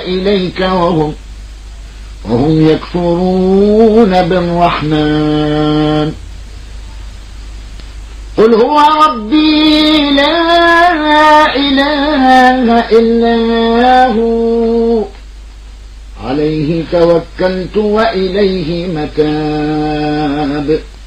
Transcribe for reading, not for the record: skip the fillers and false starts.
إليك وهم يكفرون بالرحمن. قل هو ربي لا إله إلا هو عليه توكلت وإليه متاب.